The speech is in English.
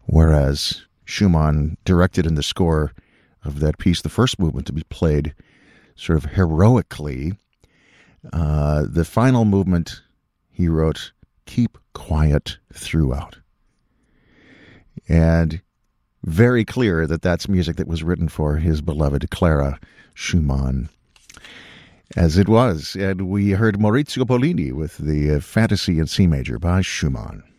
whereas Schumann directed in the score of that piece the first movement to be played sort of heroically. The final movement, he wrote, "Keep quiet throughout." And very clear that that's music that was written for his beloved Clara Schumann, as it was. And we heard Maurizio Pollini with the Fantasy in C major by Schumann.